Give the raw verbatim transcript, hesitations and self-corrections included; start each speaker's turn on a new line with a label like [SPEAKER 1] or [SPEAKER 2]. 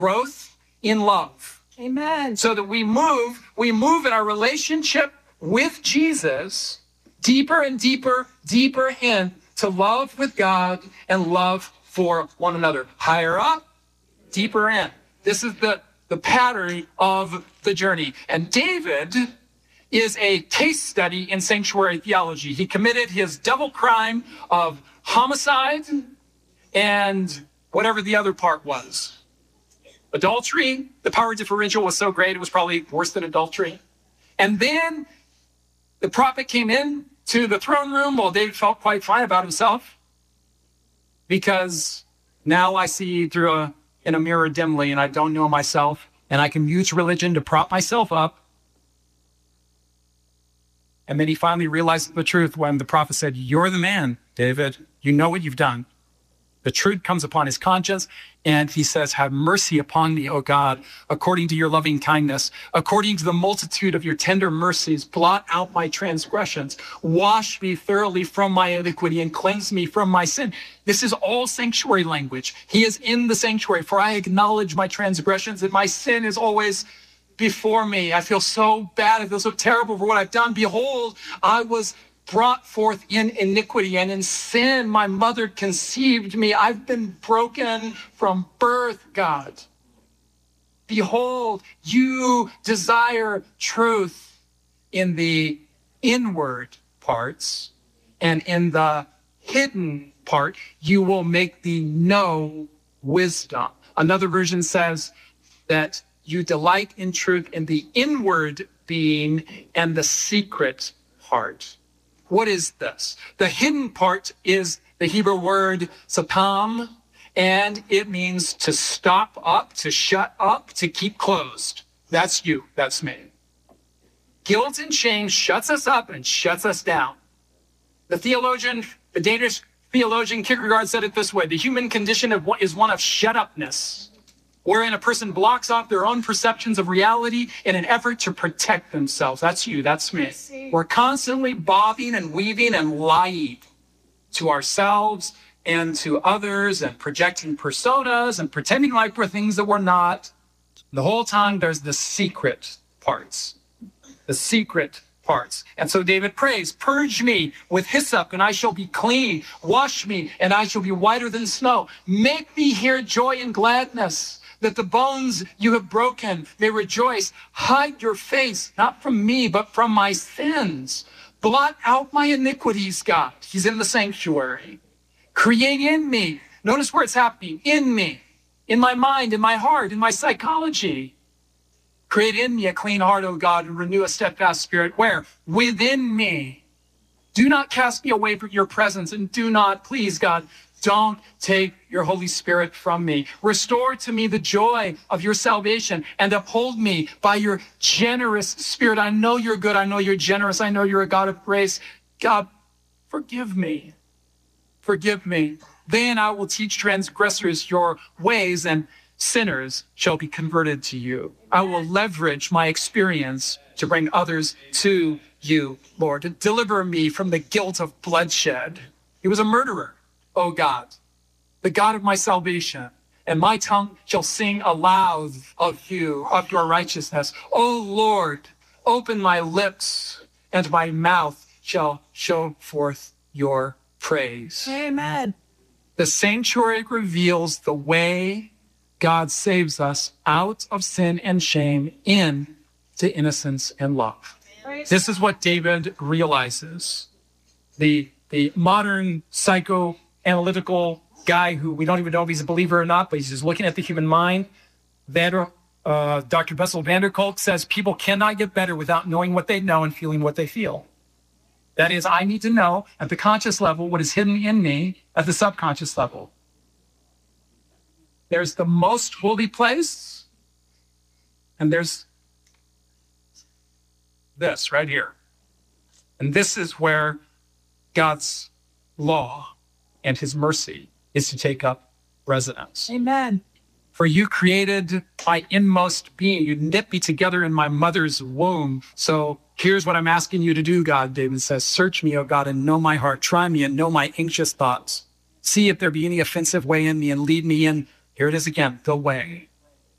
[SPEAKER 1] growth in love.
[SPEAKER 2] Amen.
[SPEAKER 1] So that we move, we move in our relationship with Jesus deeper and deeper, deeper in to love with God and love for one another. Higher up, deeper in. This is the, the pattern of the journey. And David is a case study in sanctuary theology. He committed his double crime of homicide and whatever the other part was. Adultery, the power differential was so great, it was probably worse than adultery. And then the prophet came in to the throne room while David felt quite fine about himself, because now I see through a, in a mirror dimly and I don't know myself, and I can use religion to prop myself up. And then he finally realized the truth when the prophet said, "You're the man, David. You know what you've done." The truth comes upon his conscience, and he says, "Have mercy upon me, O God, according to your loving kindness, according to the multitude of your tender mercies, blot out my transgressions, wash me thoroughly from my iniquity, and cleanse me from my sin." This is all sanctuary language. He is in the sanctuary, for I acknowledge my transgressions, and my sin is always before me. I feel so bad. I feel so terrible for what I've done. Behold, I was brought forth in iniquity, and in sin my mother conceived me. I've been broken from birth, God. Behold, you desire truth in the inward parts, and in the hidden part, you will make thee know wisdom. Another version says that you delight in truth in the inward being and the secret part. What is this? The hidden part is the Hebrew word sapam, and it means to stop up, to shut up, to keep closed. That's you, that's me. Guilt and shame shuts us up and shuts us down. The theologian, the Danish theologian Kierkegaard said it this way: the human condition is one of shut-upness, wherein a person blocks off their own perceptions of reality in an effort to protect themselves. That's you, that's me. We're constantly bobbing and weaving and lying to ourselves and to others and projecting personas and pretending like we're things that we're not. The whole time there's the secret parts, the secret parts. And so David prays, "Purge me with hyssop and I shall be clean. Wash me and I shall be whiter than snow. Make me hear joy and gladness, that the bones you have broken may rejoice. Hide your face, not from me, but from my sins. Blot out my iniquities," God. He's in the sanctuary. "Create in me," notice where it's happening, in me, in my mind, in my heart, in my psychology. "Create in me a clean heart, O God, and renew a steadfast spirit." Where? Within me. Do not cast me away from your presence, and do not, please, God, don't take your Holy Spirit from me. Restore to me the joy of your salvation and uphold me by your generous spirit. I know you're good. I know you're generous. I know you're a God of grace. God, forgive me. Forgive me. Then I will teach transgressors your ways, and sinners shall be converted to you. I will leverage my experience to bring others to you, Lord. Deliver me from the guilt of bloodshed. He was a murderer. O God, the God of my salvation, and my tongue shall sing aloud of you, of your righteousness. O Lord, open my lips, and my mouth shall show forth your praise.
[SPEAKER 2] Amen.
[SPEAKER 1] The sanctuary reveals the way God saves us out of sin and shame into innocence and love. This is what David realizes. The, the modern psycho analytical guy who we don't even know if he's a believer or not, but he's just looking at the human mind. Vander, uh, Doctor Bessel van der Kolk says people cannot get better without knowing what they know and feeling what they feel. That is, I need to know at the conscious level what is hidden in me at the subconscious level. There's the most holy place, and there's this right here. And this is where God's law and his mercy is to take up residence.
[SPEAKER 2] Amen.
[SPEAKER 1] For you created my inmost being. You knit me together in my mother's womb. So here's what I'm asking you to do, God, David says. Search me, O God, and know my heart. Try me and know my anxious thoughts. See if there be any offensive way in me and lead me in, here it is again, the way